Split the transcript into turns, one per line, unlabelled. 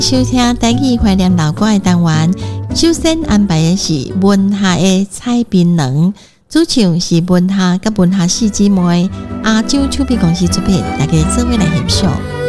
收听台语怀念老歌的单元，首先安排的是文夏的蔡槟榔，主唱是文夏甲文夏四姊妹，亚洲唱片公司出品，大家做伙来欣赏。